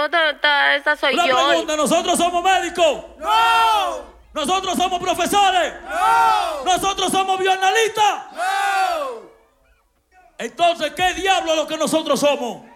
esa soy Una yo. pregunta, ¿nosotros somos médicos? ¡No! ¿Nosotros somos profesores? ¡No! ¿Nosotros somos bioanalistas? ¡No! Entonces, ¿qué diablo es lo que nosotros somos?